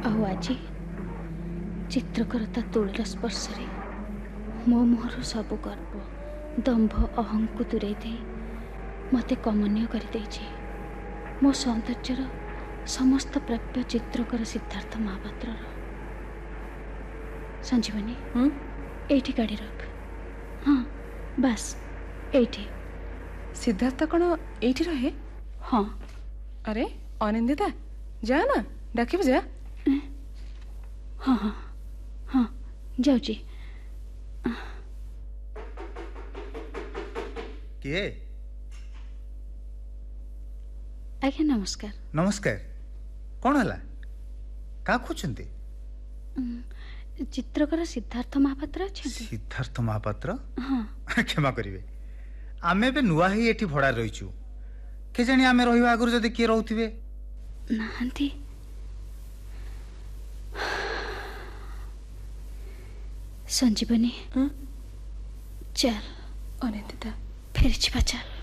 ଆଉ ଆଜି ଚିତ୍ରକରତା ତୁଳିର ସ୍ପର୍ଶରେ ମୋ ମୁହଁରୁ ସବୁ ଗର୍ବ ଦମ୍ଭ ଅହଂକୁ ଦୂରେଇ ଦେଇ ମୋତେ କମନୀୟ କରିଦେଇଛି। ମୋ ସୌନ୍ଦର୍ଯ୍ୟର ସମସ୍ତ ପ୍ରାପ୍ୟ ଚିତ୍ରକର ସିଦ୍ଧାର୍ଥ ମହାପାତ୍ରର। ସଞ୍ଜୀବନୀ, ଏଇଠି ଗାଡ଼ି ରଖ। ହଁ, ବାସ୍ ଏଇଠି। ସିଦ୍ଧାର୍ଥ କ'ଣ ଏଇଠି ରହେ? ହଁ। ଆରେ ଅନିନ୍ଦିତା, ଯା ନା, ଡାକିବୁ ଯା। ହଁ ହଁ ହଁ, ଯାଉଛି। କିଏ? ଆଜ୍ଞା ନମସ୍କାର। ନମସ୍କାର। କ'ଣ ହେଲା? କାହା ଖୋଜୁଛନ୍ତି? ଚିତ୍ରକର ସିଦ୍ଧାର୍ଥ ମହାପାତ୍ର ଅଛନ୍ତି? ସିଦ୍ଧାର୍ଥ ମହାପାତ୍ର? ହଁ। କ୍ଷମା କରିବେ, ଆମେ ଏବେ ନୂଆ ହେଇ ଏଠି ଭଡ଼ାରେ ରହିଛୁ। କେଜାଣି ଆମେ ରହିବା ଆଗରୁ ଯଦି କିଏ ରହୁଥିବେ। ନାହାନ୍ତି? ସଞ୍ଜୀବନୀ, ଚାଲ। ଅନିନ୍ଦିତା, ଫେରିଯିବା, ଚାଲ।